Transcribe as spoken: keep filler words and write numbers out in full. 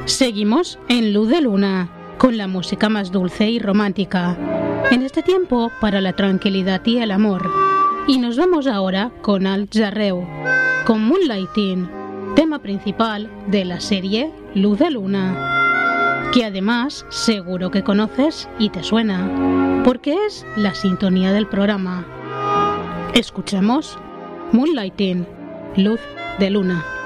Seguimos en Luz de Luna, con la música más dulce y romántica, en este tiempo para la tranquilidad y el amor. Y nos vamos ahora con Al Jarreau, con Moonlighting, tema principal de la serie Luz de Luna, que además seguro que conoces y te suena, porque es la sintonía del programa. Escuchemos Moonlighting, Luz de Luna.